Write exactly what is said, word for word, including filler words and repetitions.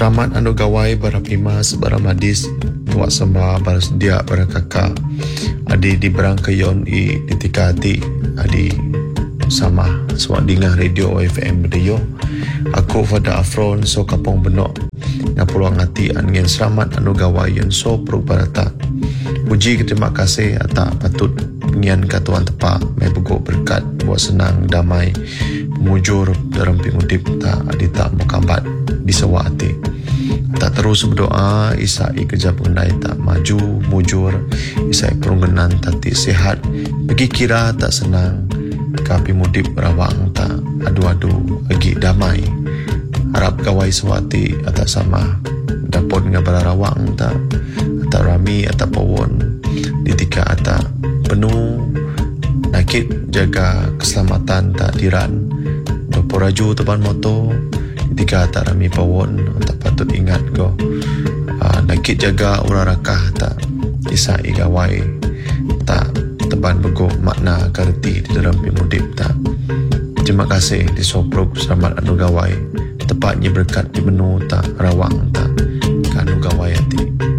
Selamat anu gawai bara pimas bara madis tuak sembah bara sedia bara kakak adi di berang keyon i ditikati adi sama suak dingah radio F M radio. Aku Fada Afron so kapong benok ngapuluang hati angin selamat anu gawai yon so pruk barata. Puji terima kasih atas patut pengian katuan tepak mai begok berkat buat senang damai mujur dalam pengudip tak adi tak mukambat di sewa hati. Tak terus berdoa isai kerja pengendai tak maju mujur isai perunggenan tati sehat pergi kira tak senang kapi mudip berawang tak adu-adu agi damai harap gawai sewati atas sama dapot ngabara rawang tak atak rami atak pawon ditika atak penuh nakit jaga keselamatan tak diran dapur raju teban motor ketika atak rami pawon tak patut ingat go uh, nakit jaga urang rakah tak isai gawai tak teban begok makna karti di dalam pimudip tak. Terima kasih di soprok selamat anu gawai tepatnya berkat di menu tak rawang tak kanu gawai hati.